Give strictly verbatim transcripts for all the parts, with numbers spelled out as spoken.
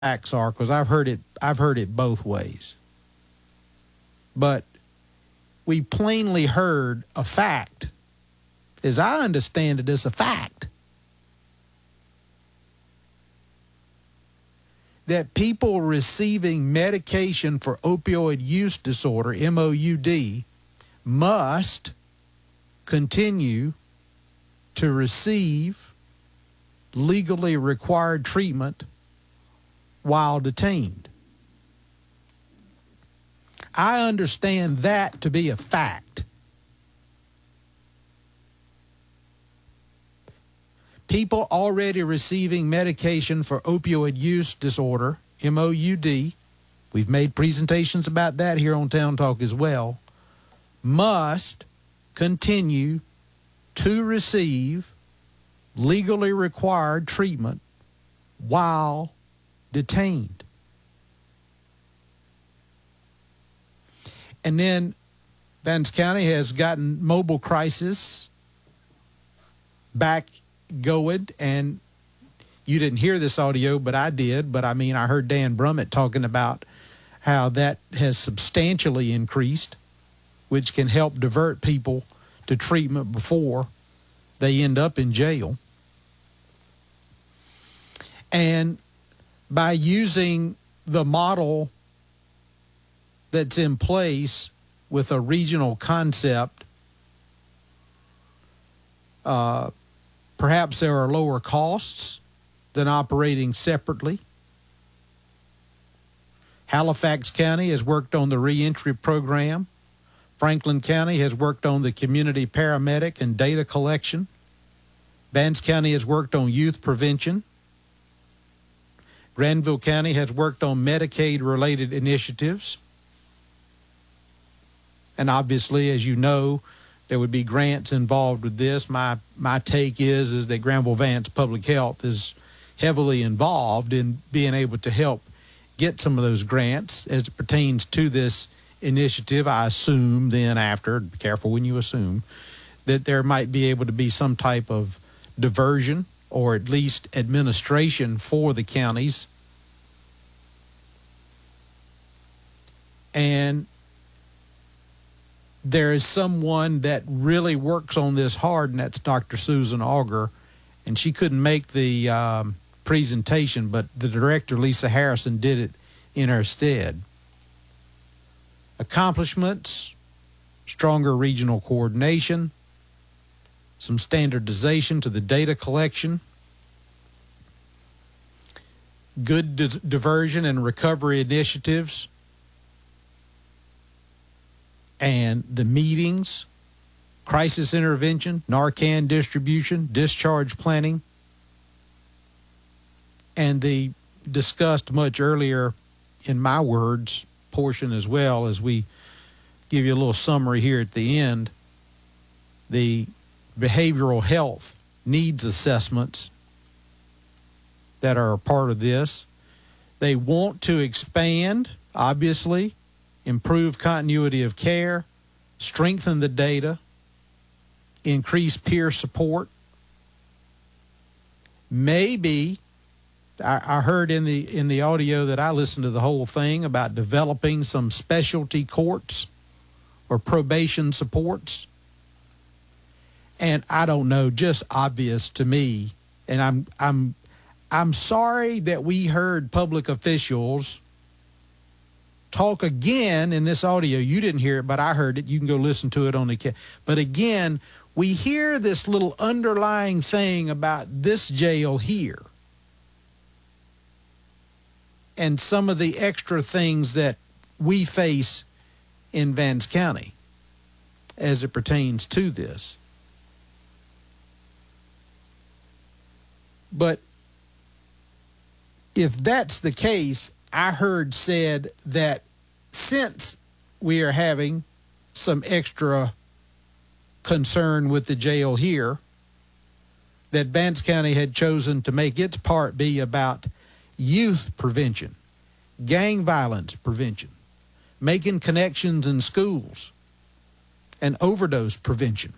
facts are, because I've heard it. I've heard it both ways. But we plainly heard a fact, as I understand it, is a fact that people receiving medication for opioid use disorder, M O U D, must continue to receive legally required treatment while detained. I understand that to be a fact. People already receiving medication for opioid use disorder, M O U D, we've made presentations about that here on Town Talk as well, must continue to receive legally required treatment while detained. And then Vance County has gotten mobile crisis back going, and you didn't hear this audio, but I did. But I mean, I heard Dan Brummett talking about how that has substantially increased, which can help divert people to treatment before they end up in jail. And by using the model that's in place with a regional concept, uh, perhaps there are lower costs than operating separately. Halifax County has worked on the reentry program. Franklin County has worked on the community paramedic and data collection. Vance County has worked on youth prevention. Granville County has worked on Medicaid-related initiatives. And obviously, as you know, there would be grants involved with this. My my take is, is that Granville-Vance Public Health is heavily involved in being able to help get some of those grants as it pertains to this initiative. I assume then after, be careful when you assume, that there might be able to be some type of diversion or at least administration for the counties. And there is someone that really works on this hard, and that's Doctor Susan Auger. And she couldn't make the um, presentation, but the director, Lisa Harrison, did it in her stead. Accomplishments: stronger regional coordination, some standardization to the data collection, good di- diversion and recovery initiatives, and the meetings, crisis intervention, Narcan distribution, discharge planning, and the discussed much earlier, in my words, portion as well, as we give you a little summary here at the end, the behavioral health needs assessments that are a part of this. They want to expand, obviously, improve continuity of care, strengthen the data, increase peer support. Maybe, I, I heard in the in the audio that I listened to the whole thing about developing some specialty courts or probation supports. And I don't know, just obvious to me. And I'm I'm I'm sorry that we heard public officials talk again in this audio. You didn't hear it, but I heard it. You can go listen to it on the ca- But again, we hear this little underlying thing about this jail here and some of the extra things that we face in Vance County as it pertains to this. But if that's the case, I heard said that since we are having some extra concern with the jail here, that Vance County had chosen to make its part be about youth prevention, gang violence prevention, making connections in schools, and overdose prevention.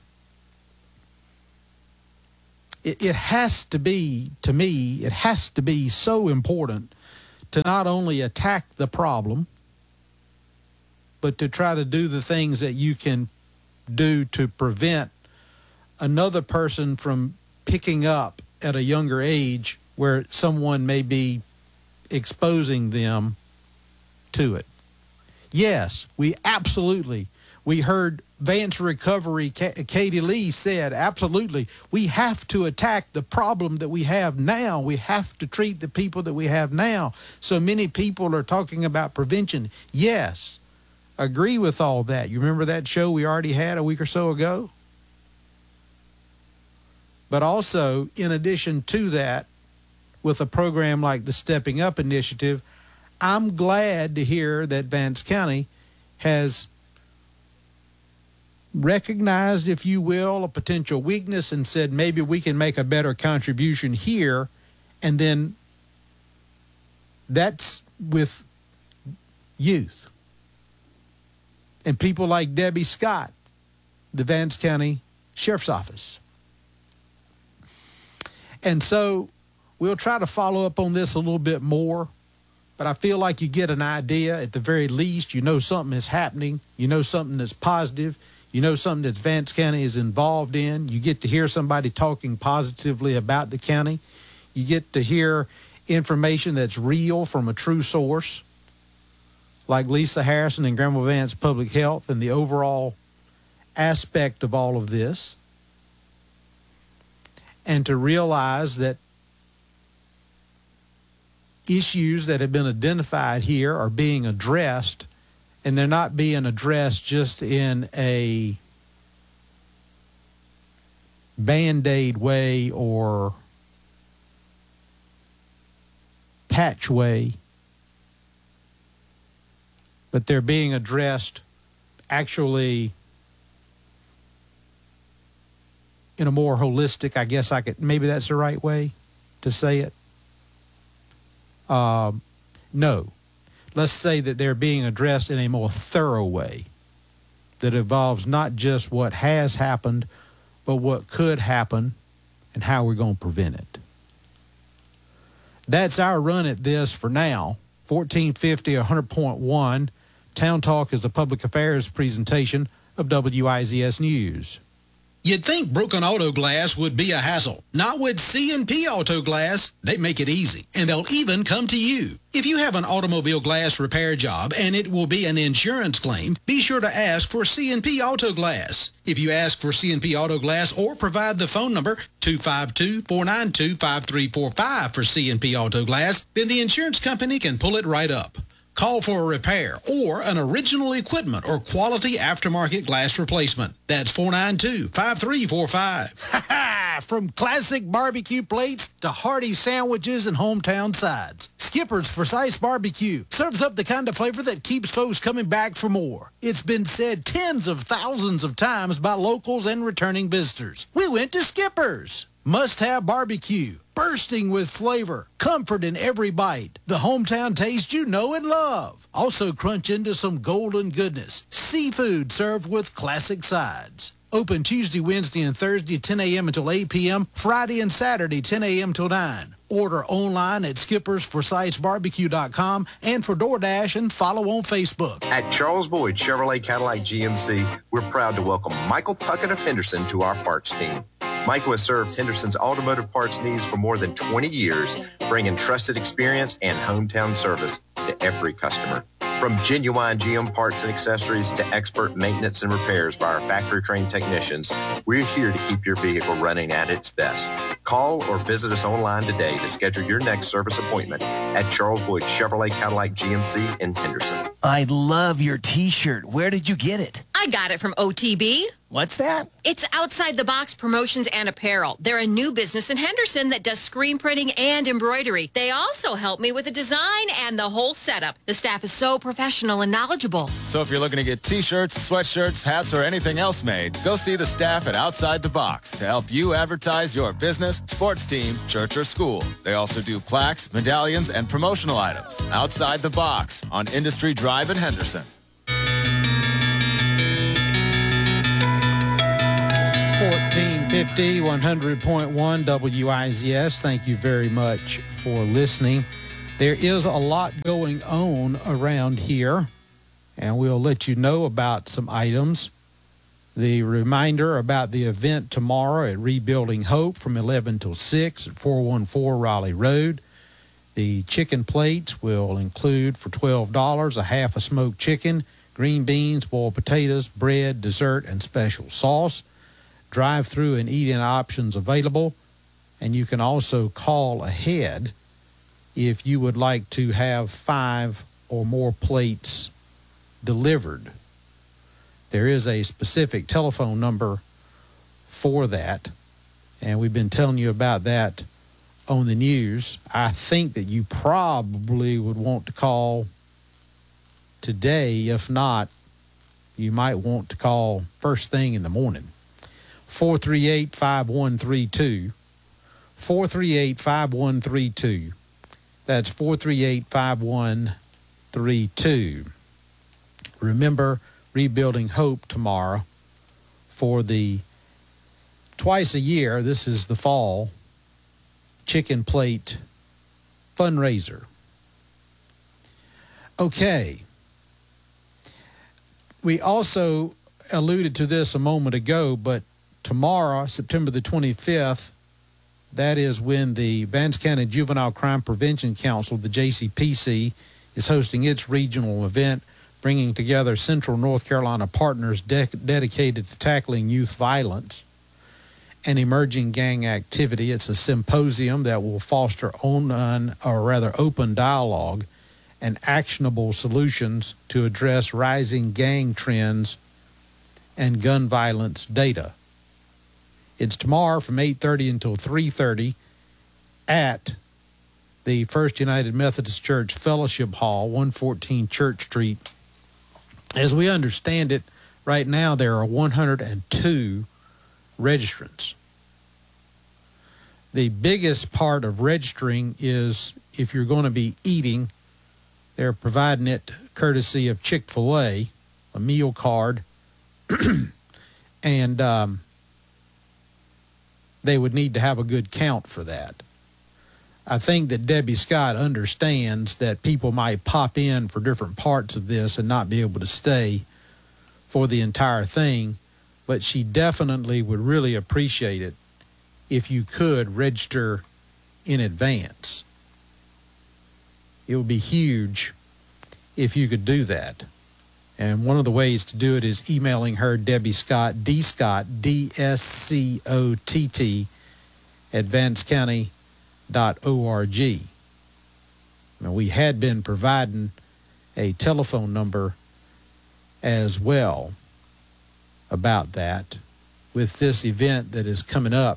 It, it has to be, to me, it has to be so important to not only attack the problem, but to try to do the things that you can do to prevent another person from picking up at a younger age where someone may be exposing them to it. Yes, we absolutely, we heard Vance Recovery, Katie Lee said, absolutely, we have to attack the problem that we have now. We have to treat the people that we have now. So many people are talking about prevention. Yes, agree with all that. You remember that show we already had a week or so ago? But also, in addition to that, with a program like the Stepping Up Initiative, I'm glad to hear that Vance County has recognized, if you will, a potential weakness and said maybe we can make a better contribution here. And then that's with youth and people like Debbie Scott, the Vance County Sheriff's Office. And so we'll try to follow up on this a little bit more, but I feel like you get an idea. At the very least, you know something is happening. You know something that's positive. You know something that Vance County is involved in. You get to hear somebody talking positively about the county. You get to hear information that's real from a true source, like Lisa Harrison and Granville Vance Public Health and the overall aspect of all of this. And to realize that issues that have been identified here are being addressed, and they're not being addressed just in a Band-Aid way or patch way, but they're being addressed actually in a more holistic, I guess I could, maybe that's the right way to say it. Um, no. Let's say that they're being addressed in a more thorough way that involves not just what has happened, but what could happen and how we're going to prevent it. That's our run at this for now. fourteen fifty, one hundred point one. Town Talk is a public affairs presentation of W I Z S News. You'd think broken auto glass would be a hassle. Not with C and P Auto Glass. They make it easy, and they'll even come to you. If you have an automobile glass repair job and it will be an insurance claim, be sure to ask for C and P Auto Glass. If you ask for C and P Auto Glass or provide the phone number two five two, four nine two, five three four five for C and P Auto Glass, then the insurance company can pull it right up. Call for a repair or an original equipment or quality aftermarket glass replacement. That's four nine two, five three four five. Ha ha! From classic barbecue plates to hearty sandwiches and hometown sides, Skipper's Forsyth's Barbecue serves up the kind of flavor that keeps folks coming back for more. It's been said tens of thousands of times by locals and returning visitors. We went to Skipper's. Must-have barbecue, bursting with flavor, comfort in every bite. The hometown taste you know and love. Also crunch into some golden goodness. Seafood served with classic sides. Open Tuesday, Wednesday, and Thursday, ten a.m. until eight p.m. Friday and Saturday, ten a.m. till nine. Order online at skippers forsyths barbecue dot com and for DoorDash and follow on Facebook. At Charles Boyd Chevrolet Cadillac G M C, we're proud to welcome Michael Puckett of Henderson to our parts team. Michael has served Henderson's automotive parts needs for more than twenty years, bringing trusted experience and hometown service to every customer. From genuine G M parts and accessories to expert maintenance and repairs by our factory-trained technicians, we're here to keep your vehicle running at its best. Call or visit us online today to schedule your next service appointment at Charles Boyd Chevrolet Cadillac G M C in Henderson. I love your T-shirt. Where did you get it? I got it from O T B. What's that? It's Outside the Box Promotions and Apparel. They're a new business in Henderson that does screen printing and embroidery. They also help me with the design and the whole setup. The staff is so professional and knowledgeable. So if you're looking to get T-shirts, sweatshirts, hats, or anything else made, go see the staff at Outside the Box to help you advertise your business, sports team, church, or school. They also do plaques, medallions, and promotional items. Outside the Box on Industry Drive in Henderson. fourteen fifty, one hundred point one W I Z S. Thank you very much for listening. There is a lot going on around here, and we'll let you know about some items. The reminder about the event tomorrow at Rebuilding Hope from eleven till six at four one four Raleigh Road. The chicken plates will include for twelve dollars a half a smoked chicken, green beans, boiled potatoes, bread, dessert, and special sauce. Drive-through and eat-in options available, and you can also call ahead if you would like to have five or more plates delivered. There is a specific telephone number for that, and we've been telling you about that on the news. I think that you probably would want to call today. If not, you might want to call first thing in the morning. four three eight, five one three two. four three eight, five one three two. That's four three eight, five one three two. Remember, Rebuilding Hope tomorrow for the twice a year, this is the fall, chicken plate fundraiser. Okay. We also alluded to this a moment ago, but tomorrow, September the twenty-fifth, that is when the Vance County Juvenile Crime Prevention Council, the J C P C, is hosting its regional event, bringing together Central North Carolina partners de- dedicated to tackling youth violence and emerging gang activity. It's a symposium that will foster on, or rather open dialogue and actionable solutions to address rising gang trends and gun violence data. It's tomorrow from eight thirty until three thirty at the First United Methodist Church Fellowship Hall, one fourteen Church Street. As we understand it, right now there are one hundred two registrants. The biggest part of registering is if you're going to be eating, they're providing it courtesy of Chick-fil-A, a meal card, and um, they would need to have a good count for that. I think that Debbie Scott understands that people might pop in for different parts of this and not be able to stay for the entire thing, but she definitely would really appreciate it if you could register in advance. It would be huge if you could do that. And one of the ways to do it is emailing her, Debbie Scott, D Scott, D S C O T T, at vance county dot org. Now, we had been providing a telephone number as well about that with this event that is coming up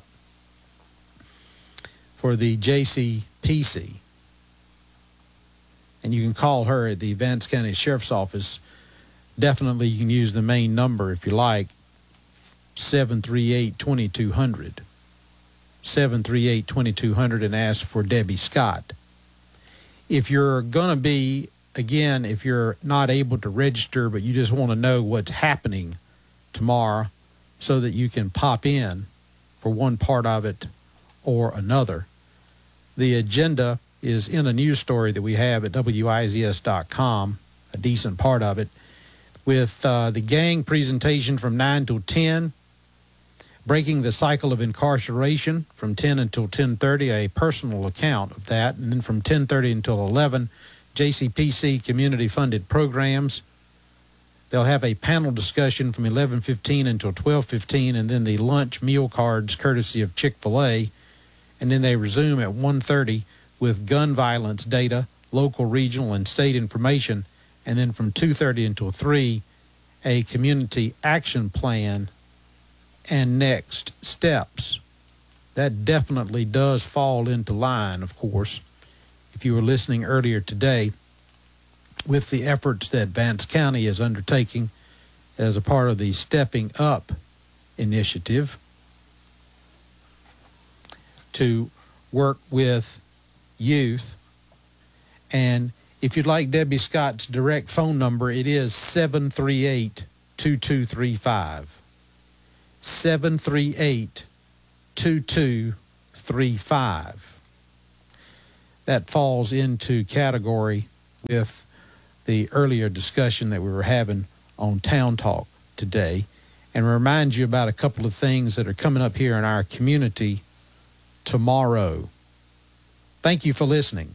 for the J C P C. And you can call her at the Vance County Sheriff's Office. Definitely you can use the main number if you like, seven three eight, two two zero zero. seven three eight, two two zero zero, and ask for Debbie Scott. If you're going to be, again, if you're not able to register but you just want to know what's happening tomorrow so that you can pop in for one part of it or another, the agenda is in a news story that we have at W I Z S dot com, a decent part of it, with uh, the gang presentation from nine till ten, breaking the cycle of incarceration from ten until ten thirty, a personal account of that, and then from ten thirty until eleven, J C P C community-funded programs. They'll have a panel discussion from eleven fifteen until twelve fifteen, and then the lunch meal cards courtesy of Chick-fil-A, and then they resume at one thirty with gun violence data, local, regional, and state information, and then from two thirty until three, a community action plan and next steps. That definitely does fall into line, of course, if you were listening earlier today, with the efforts that Vance County is undertaking as a part of the Stepping Up initiative to work with youth. And if you'd like Debbie Scott's direct phone number, it is seven three eight, two two three five. seven three eight, two two three five. that falls into category with the earlier discussion that we were having on Town Talk today, and remind you about a couple of things that are coming up here in our community tomorrow. Thank you for listening.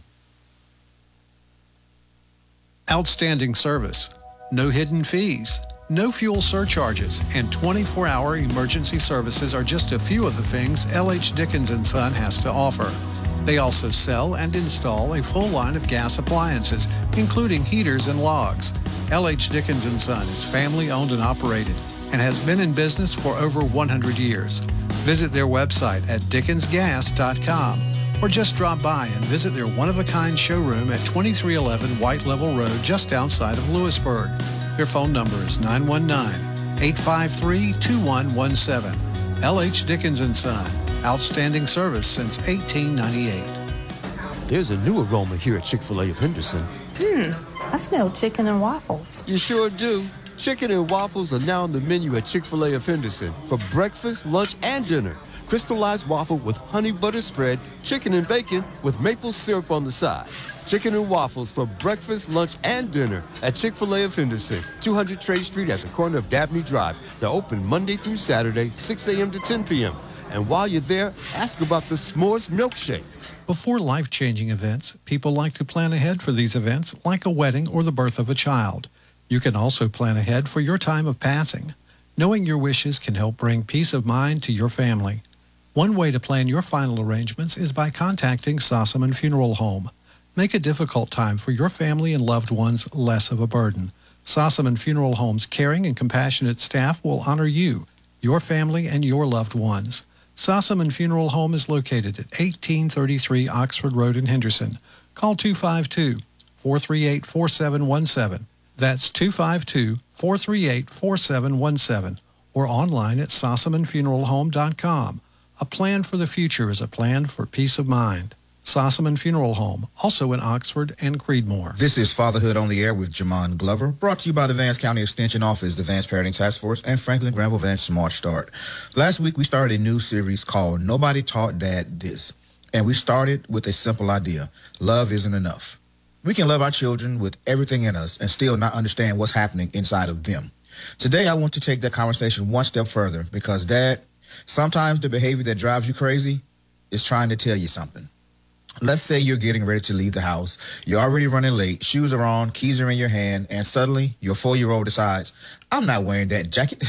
Outstanding service, no hidden fees, no fuel surcharges, and twenty-four hour emergency services are just a few of the things L H. Dickens and Son has to offer. They also sell and install a full line of gas appliances, including heaters and logs. L H. Dickens and Son is family owned and operated and has been in business for over one hundred years. Visit their website at dickens gas dot com or just drop by and visit their one-of-a-kind showroom at twenty-three eleven White Level Road just outside of Lewisburg. Their phone number is nine one nine, eight five three, two one one seven. L H. Dickens and Son. Outstanding service since eighteen ninety-eight. There's a new aroma here at Chick-fil-A of Henderson. Hmm, I smell chicken and waffles. You sure do. Chicken and waffles are now on the menu at Chick-fil-A of Henderson for breakfast, lunch, and dinner. Crystallized waffle with honey butter spread, chicken and bacon with maple syrup on the side. Chicken and waffles for breakfast, lunch, and dinner at Chick-fil-A of Henderson, two hundred Trade Street at the corner of Dabney Drive. They're open Monday through Saturday, six a.m. to ten p.m. And while you're there, ask about the s'mores milkshake. Before life-changing events, people like to plan ahead for these events, like a wedding or the birth of a child. You can also plan ahead for your time of passing. Knowing your wishes can help bring peace of mind to your family. One way to plan your final arrangements is by contacting Sossaman Funeral Home. Make a difficult time for your family and loved ones less of a burden. Sossaman Funeral Home's caring and compassionate staff will honor you, your family, and your loved ones. Sossaman Funeral Home is located at eighteen thirty-three Oxford Road in Henderson. Call two five two, four three eight, four seven one seven. That's two five two, four three eight, four seven one seven. Or online at sossaman funeral home dot com. A plan for the future is a plan for peace of mind. Sossaman Funeral Home, also in Oxford and Creedmoor. This is Fatherhood on the Air with Jamon Glover, brought to you by the Vance County Extension Office, the Vance Parenting Task Force, and Franklin Granville Vance Smart Start. Last week, we started a new series called Nobody Taught Dad This, and we started with a simple idea. Love isn't enough. We can love our children with everything in us and still not understand what's happening inside of them. Today, I want to take that conversation one step further because, Dad, sometimes the behavior that drives you crazy is trying to tell you something. Let's say you're getting ready to leave the house. You're already running late. Shoes are on, keys are in your hand, and suddenly your four-year-old decides, I'm not wearing that jacket.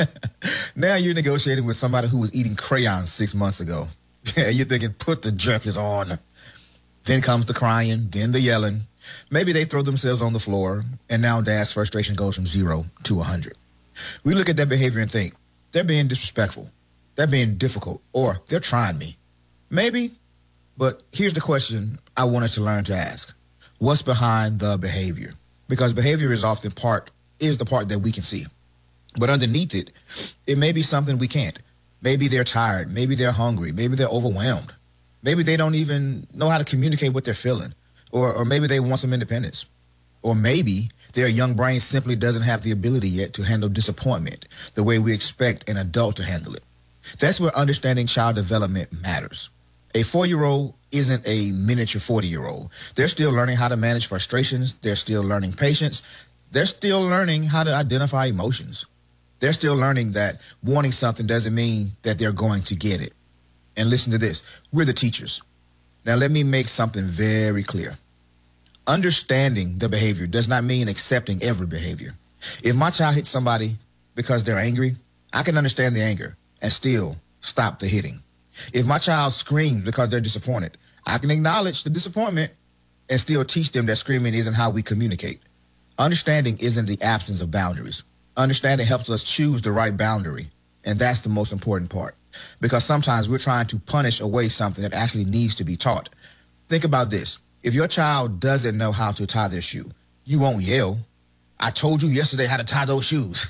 Now you're negotiating with somebody who was eating crayons six months ago. You're thinking, put the jacket on. Then comes the crying, then the yelling. Maybe they throw themselves on the floor, and now Dad's frustration goes from zero to one hundred. We look at that behavior and think, they're being disrespectful. They're being difficult, or they're trying me. Maybe. But here's the question I want us to learn to ask. What's behind the behavior? Because behavior is often part, is the part that we can see. But underneath it, it may be something we can't. Maybe they're tired. Maybe they're hungry. Maybe they're overwhelmed. Maybe they don't even know how to communicate what they're feeling. Or, or maybe they want some independence. Or maybe their young brain simply doesn't have the ability yet to handle disappointment the way we expect an adult to handle it. That's where understanding child development matters. A four-year-old isn't a miniature forty-year-old. They're still learning how to manage frustrations. They're still learning patience. They're still learning how to identify emotions. They're still learning that wanting something doesn't mean that they're going to get it. And listen to this. We're the teachers. Now, let me make something very clear. Understanding the behavior does not mean accepting every behavior. If my child hits somebody because they're angry, I can understand the anger and still stop the hitting. If my child screams because they're disappointed, I can acknowledge the disappointment and still teach them that screaming isn't how we communicate. Understanding isn't the absence of boundaries. Understanding helps us choose the right boundary, and that's the most important part. Because sometimes we're trying to punish away something that actually needs to be taught. Think about this. If your child doesn't know how to tie their shoe, you won't yell, I told you yesterday how to tie those shoes.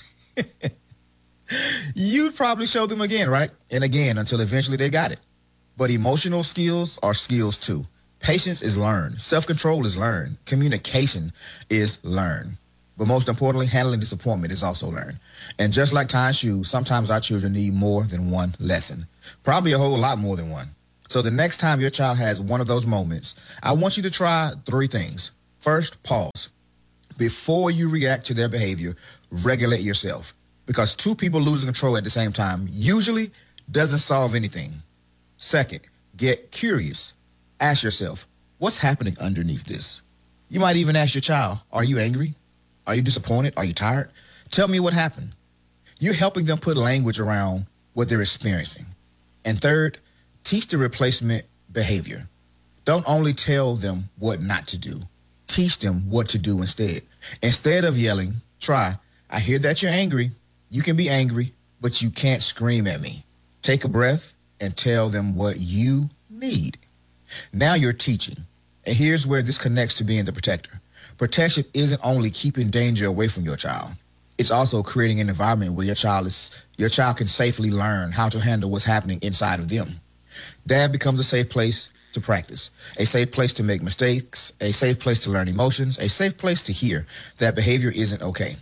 You'd probably show them again, right? And again, until eventually they got it. But emotional skills are skills too. Patience is learned. Self-control is learned. Communication is learned. But most importantly, handling disappointment is also learned. And just like tying shoes, sometimes our children need more than one lesson. Probably a whole lot more than one. So the next time your child has one of those moments, I want you to try three things. First, pause. Before you react to their behavior, regulate yourself. Because two people losing control at the same time usually doesn't solve anything. Second, get curious. Ask yourself, what's happening underneath this? You might even ask your child, are you angry? Are you disappointed? Are you tired? Tell me what happened. You're helping them put language around what they're experiencing. And third, teach the replacement behavior. Don't only tell them what not to do. Teach them what to do instead. Instead of yelling, try, I hear that you're angry. You can be angry, but you can't scream at me. Take a breath and tell them what you need. Now you're teaching. And here's where this connects to being the protector. Protection isn't only keeping danger away from your child. It's also creating an environment where your child is your child can safely learn how to handle what's happening inside of them. Dad becomes a safe place to practice, a safe place to make mistakes, a safe place to learn emotions, a safe place to hear that behavior isn't okay,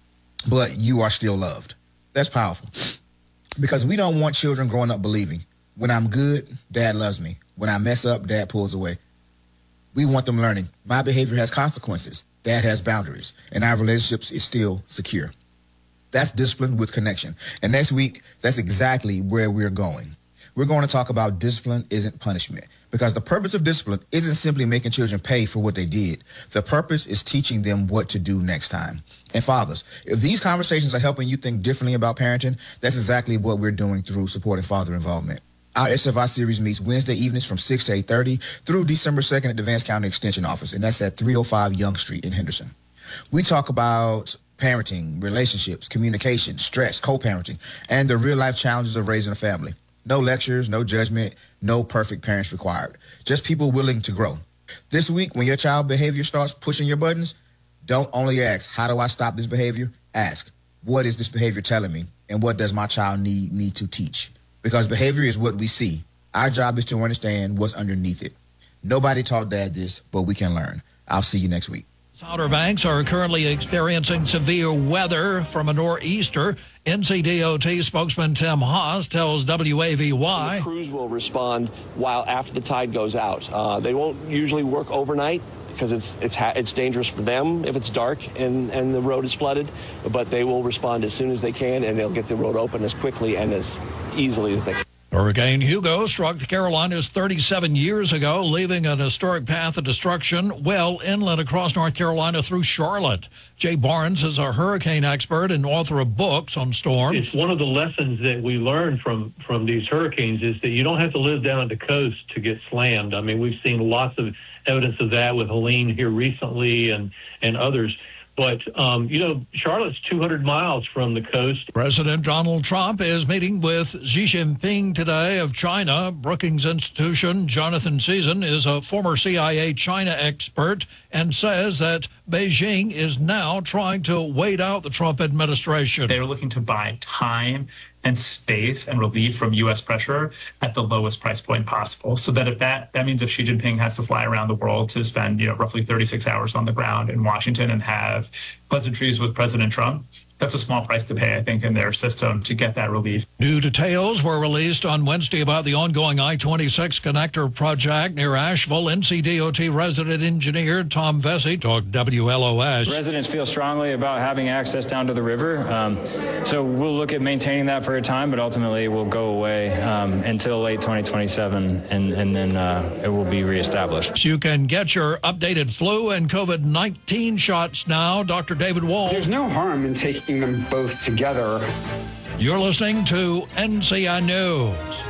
but you are still loved. That's powerful. Because we don't want children growing up believing, when I'm good, Dad loves me. When I mess up, Dad pulls away. We want them learning, my behavior has consequences. Dad has boundaries, and our relationships is still secure. That's discipline with connection. And next week, that's exactly where we're going. We're going to talk about discipline isn't punishment, because the purpose of discipline isn't simply making children pay for what they did. The purpose is teaching them what to do next time. And fathers, if these conversations are helping you think differently about parenting, that's exactly what we're doing through supporting father involvement. Our S F I series meets Wednesday evenings from six to eight thirty through December second at the Vance County Extension Office, and that's at three oh five Young Street in Henderson. We talk about parenting, relationships, communication, stress, co-parenting, and the real-life challenges of raising a family. No lectures, no judgment, no perfect parents required. Just people willing to grow. This week, when your child behavior starts pushing your buttons, don't only ask, how do I stop this behavior? Ask, what is this behavior telling me? And what does my child need me to teach? Because behavior is what we see. Our job is to understand what's underneath it. Nobody taught Dad this, but we can learn. I'll see you next week. Outer Banks are currently experiencing severe weather from a nor'easter. N C D O T spokesman Tim Haas tells W A V Y. The crews will respond while after the tide goes out. Uh, they won't usually work overnight because it's it's ha- it's dangerous for them if it's dark and, and the road is flooded. But they will respond as soon as they can, and they'll get the road open as quickly and as easily as they can. Hurricane Hugo struck the Carolinas thirty-seven years ago, leaving an historic path of destruction well inland across North Carolina through Charlotte. Jay Barnes is a hurricane expert and author of books on storms. It's one of the lessons that we learned from, from these hurricanes is that you don't have to live down at the coast to get slammed. I mean, we've seen lots of evidence of that with Helene here recently and, and others. But, um, you know, Charlotte's two hundred miles from the coast. President Donald Trump is meeting with Xi Jinping today of China. Brookings Institution Jonathan Season is a former C I A China expert and says that Beijing is now trying to wait out the Trump administration. They're looking to buy time and space and relief from U S pressure at the lowest price point possible. So that if that, that means if Xi Jinping has to fly around the world to spend, you know, roughly thirty-six hours on the ground in Washington and have pleasantries with President Trump, that's a small price to pay, I think, in their system to get that relief. New details were released on Wednesday about the ongoing I twenty-six connector project near Asheville. N C D O T resident engineer Tom Vesey talked W L O S. Residents feel strongly about having access down to the river. Um, so we'll look at maintaining that for a time, but ultimately it will go away um, until late twenty twenty-seven, and, and then uh, it will be reestablished. You can get your updated flu and COVID nineteen shots now. Doctor David Wall. There's no harm in taking them both together. You're listening to N C I News.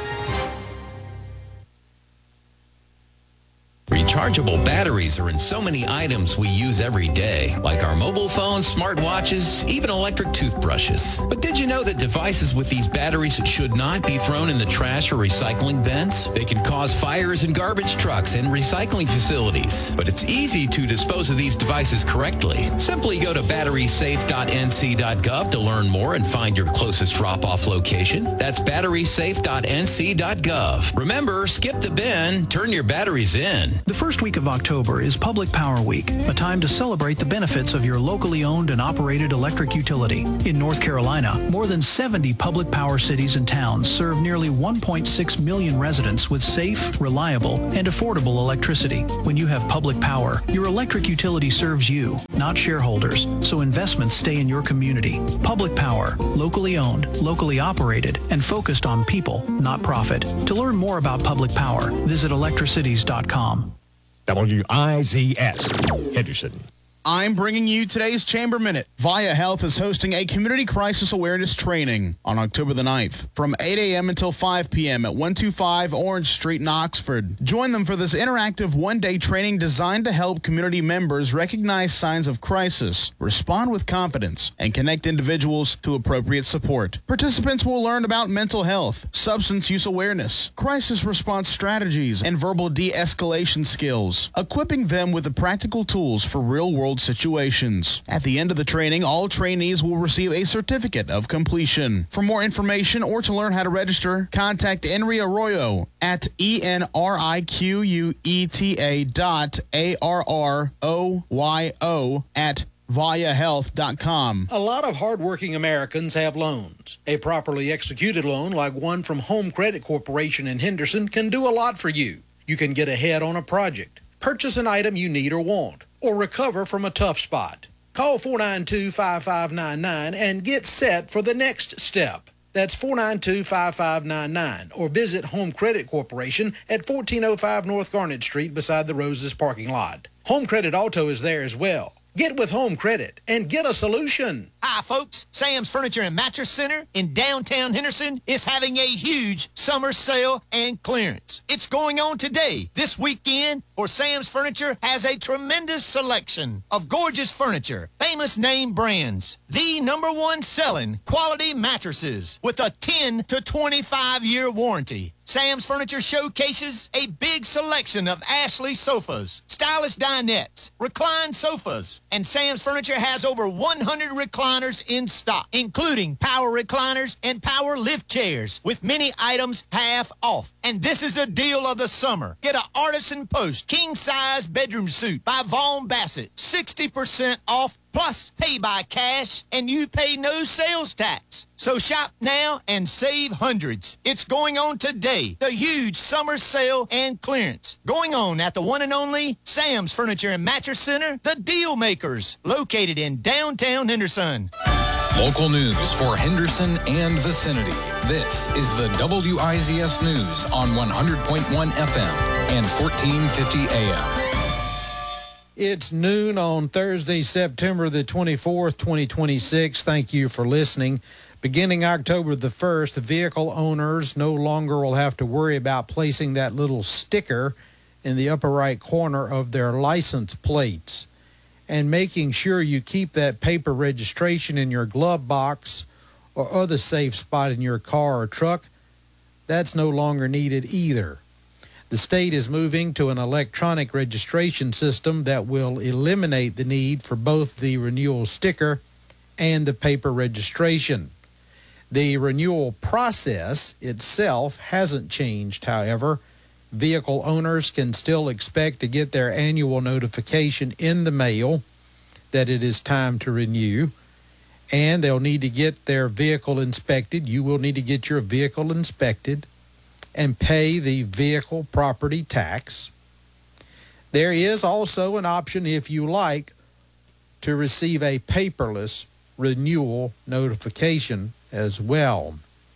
Rechargeable batteries are in so many items we use every day, like our mobile phones, smartwatches, even electric toothbrushes. But did you know that devices with these batteries should not be thrown in the trash or recycling bins? They can cause fires in garbage trucks and recycling facilities. But it's easy to dispose of these devices correctly. Simply go to battery safe dot N C dot gov to learn more and find your closest drop-off location. That's battery safe dot N C dot gov. Remember, skip the bin, turn your batteries in. The first first week of October is Public Power Week, a time to celebrate the benefits of your locally owned and operated electric utility. In North Carolina, more than seventy public power cities and towns serve nearly one point six million residents with safe, reliable, and affordable electricity. When you have public power, your electric utility serves you, not shareholders, so investments stay in your community. Public power, locally owned, locally operated, and focused on people, not profit. To learn more about public power, visit electricities dot com. W I Z S, Henderson. I'm bringing you today's Chamber Minute. Via Health is hosting a community crisis awareness training on October the ninth from eight a.m. until five p.m. at one twenty-five Orange Street in Oxford. Join them for this interactive one-day training designed to help community members recognize signs of crisis, respond with confidence, and connect individuals to appropriate support. Participants will learn about mental health, substance use awareness, crisis response strategies, and verbal de-escalation skills, equipping them with the practical tools for real-world situations. At the end of the training, all trainees will receive a certificate of completion. For more information or to learn how to register, contact Enri Arroyo at E N R I Q U E T A dot A R R O Y O at via health dot com. A lot of hardworking Americans have loans. A properly executed loan like one from Home Credit Corporation in Henderson can do a lot for you. You can get ahead on a project, purchase an item you need or want, or recover from a tough spot. Call four nine two, five five nine nine and get set for the next step. That's four nine two, five five nine nine, or visit Home Credit Corporation at fourteen oh five North Garnet Street beside the Roses parking lot. Home Credit Auto is there as well. Get with Home Credit and get a solution. Hi, folks. Sam's Furniture and Mattress Center in downtown Henderson is having a huge summer sale and clearance. It's going on today, this weekend, for Sam's Furniture has a tremendous selection of gorgeous furniture, famous name brands, the number one selling quality mattresses with a ten to twenty-five year warranty. Sam's Furniture showcases a big selection of Ashley sofas, stylish dinettes, reclined sofas, and Sam's Furniture has over one hundred recliners in stock, including power recliners and power lift chairs, with many items half off. And this is the deal of the summer. Get an Artisan Post king-size bedroom suit by Vaughn Bassett, sixty percent off, plus pay by cash, and you pay no sales tax. So shop now and save hundreds. It's going on today. The huge summer sale and clearance going on at the one and only Sam's Furniture and Mattress Center, the Deal Makers, located in downtown Henderson. Local news for Henderson and vicinity. This is the W I Z S News on one hundred point one F M and fourteen fifty A M. It's noon on Thursday, September the twenty-fourth, twenty twenty-six. Thank you for listening. Beginning October the first, vehicle owners no longer will have to worry about placing that little sticker in the upper right corner of their license plates and making sure you keep that paper registration in your glove box or other safe spot in your car or truck. That's no longer needed either. The state is moving to an electronic registration system that will eliminate the need for both the renewal sticker and the paper registration. The renewal process itself hasn't changed, however. Vehicle owners can still expect to get their annual notification in the mail that it is time to renew, and they'll need to get their vehicle inspected. You will need to get your vehicle inspected and pay the vehicle property tax. There is also an option, if you like, to receive a paperless renewal notification as well.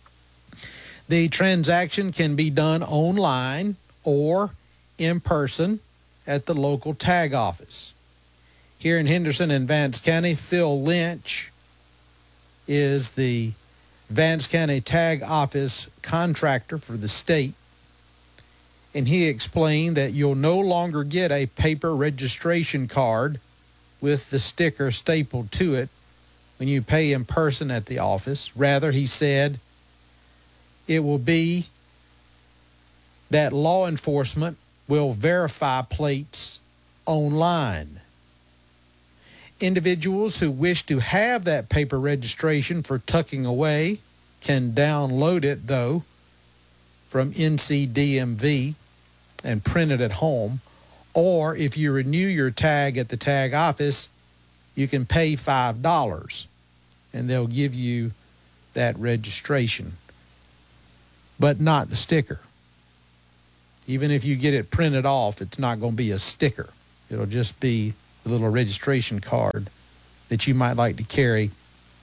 The transaction can be done online or in person at the local tag office. Here in Henderson and Vance County, Phil Lynch is the Vance County Tag Office contractor for the state, and he explained that you'll no longer get a paper registration card with the sticker stapled to it when you pay in person at the office. Rather, he said, it will be that law enforcement will verify plates online. Individuals who wish to have that paper registration for tucking away can download it, though, from N C D M V and print it at home. Or if you renew your tag at the tag office, you can pay five dollars and they'll give you that registration, but not the sticker. Even if you get it printed off, it's not going to be a sticker. It'll just be the little registration card that you might like to carry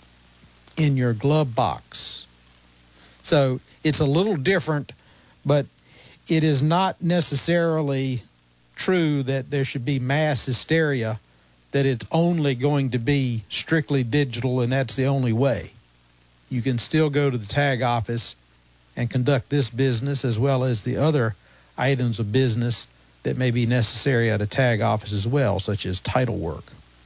in your glove box. So it's a little different, but it is not necessarily true that there should be mass hysteria, that it's only going to be strictly digital and that's the only way. You can still go to the tag office and conduct this business as well as the other items of business that may be necessary at a tag office as well, such as title work.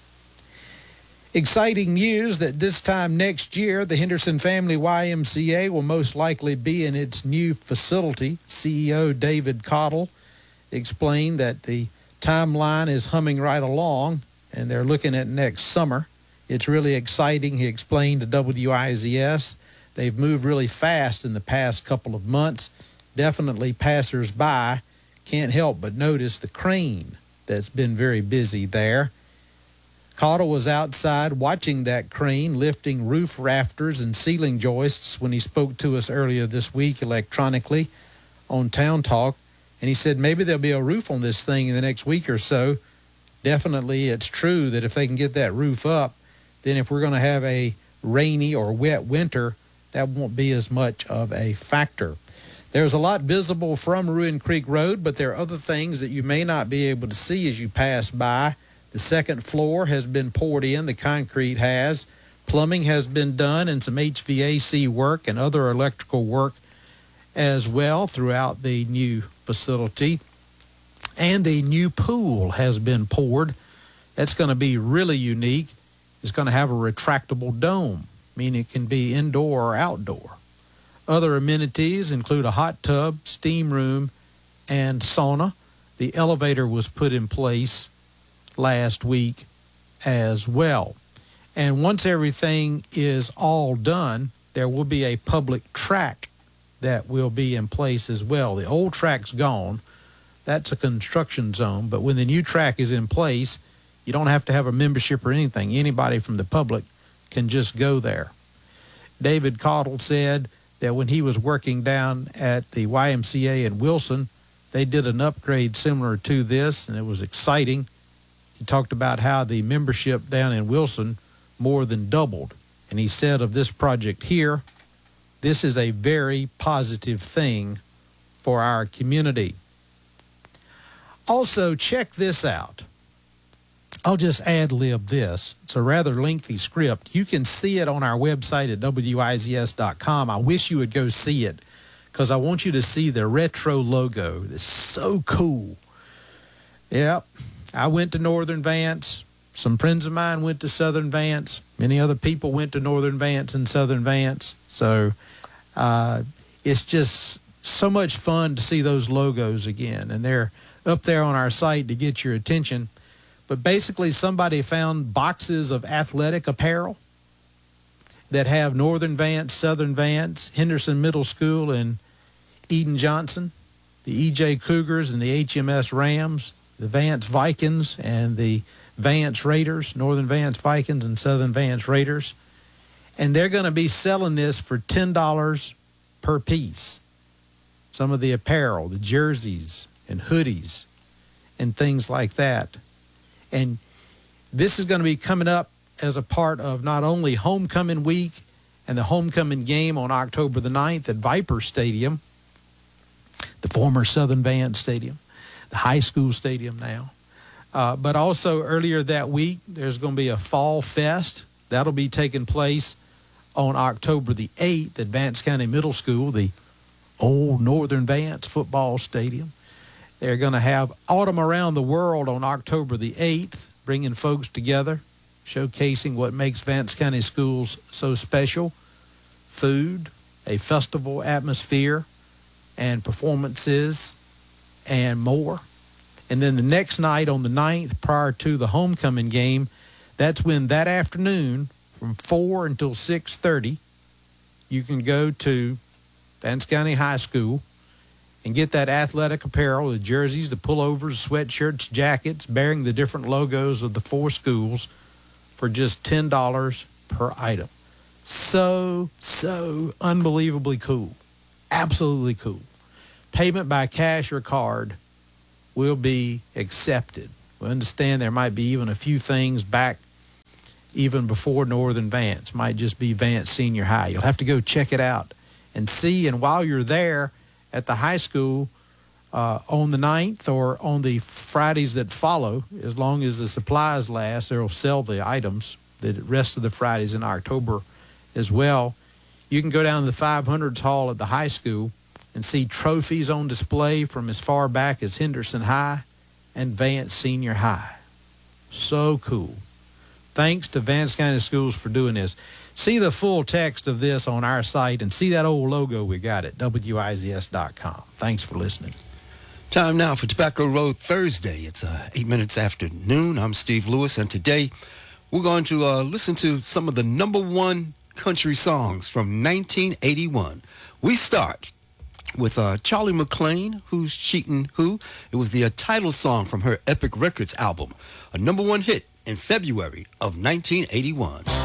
Exciting news that this time next year, the Henderson Family Y M C A will most likely be in its new facility. C E O David Cottle explained that the timeline is humming right along, and they're looking at next summer. It's really exciting, he explained to W I Z S. They've moved really fast in the past couple of months. Definitely passers-by can't help but notice the crane that's been very busy there. Cottle was outside watching that crane lifting roof rafters and ceiling joists when he spoke to us earlier this week electronically on Town Talk. And he said maybe there'll be a roof on this thing in the next week or so. Definitely it's true that if they can get that roof up, then if we're going to have a rainy or wet winter, that won't be as much of a factor. There's a lot visible from Ruin Creek Road, but there are other things that you may not be able to see as you pass by. The second floor has been poured in, the concrete has. Plumbing has been done and some H V A C work and other electrical work as well throughout the new facility. And the new pool has been poured. That's going to be really unique. It's going to have a retractable dome, meaning it can be indoor or outdoor. Other amenities include a hot tub, steam room, and sauna. The elevator was put in place last week as well. And once everything is all done, there will be a public track that will be in place as well. The old track's gone. That's a construction zone. But when the new track is in place, you don't have to have a membership or anything. Anybody from the public can just go there. David Cottle said that when he was working down at the Y M C A in Wilson, they did an upgrade similar to this, and it was exciting. He talked about how the membership down in Wilson more than doubled. And he said of this project here, this is a very positive thing for our community. Also, check this out. I'll just ad-lib this. It's a rather lengthy script. You can see it on our website at W I Z S dot com. I wish you would go see it because I want you to see the retro logo. It's so cool. Yep. I went to Northern Vance. Some friends of mine went to Southern Vance. Many other people went to Northern Vance and Southern Vance. So uh, it's just so much fun to see those logos again. And they're up there on our site to get your attention. But basically somebody found boxes of athletic apparel that have Northern Vance, Southern Vance, Henderson Middle School, and Eden Johnson, the E J Cougars and the H M S Rams, the Vance Vikings and the Vance Raiders, Northern Vance Vikings and Southern Vance Raiders. And they're going to be selling this for ten dollars per piece. Some of the apparel, the jerseys and hoodies and things like that. And this is going to be coming up as a part of not only Homecoming Week and the Homecoming game on October the ninth at Viper Stadium, the former Southern Vance Stadium, the high school stadium now. Uh, but also earlier that week, there's going to be a Fall Fest. That'll be taking place on October the eighth at Vance County Middle School, the old Northern Vance football stadium. They're going to have Autumn Around the World on October the eighth, bringing folks together, showcasing what makes Vance County schools so special. Food, a festival atmosphere, and performances, and more. And then the next night on the ninth, prior to the homecoming game, that's when that afternoon from four until six thirty, you can go to Vance County High School and get that athletic apparel, the jerseys, the pullovers, sweatshirts, jackets, bearing the different logos of the four schools for just ten dollars per item. So, so unbelievably cool. Absolutely cool. Payment by cash or card will be accepted. We understand there might be even a few things back even before Northern Vance. Might just be Vance Senior High. You'll have to go check it out and see. And while you're there at the high school uh, on the ninth or on the Fridays that follow, as long as the supplies last, they'll sell the items the rest of the Fridays in October as well. You can go down to the five hundreds hall at the high school and see trophies on display from as far back as Henderson High and Vance Senior High. So cool. Thanks to Vance County Schools for doing this. See the full text of this on our site and see that old logo we got at W I Z S dot com. Thanks for listening. Time now for Tobacco Road Thursday. It's uh, eight minutes after noon. I'm Steve Lewis, and today we're going to uh, listen to some of the number one country songs from nineteen eighty-one. We start with uh, Charlie McClain, Who's Cheatin' Who? It was the uh, title song from her Epic Records album, a number one hit in February of nineteen eighty-one.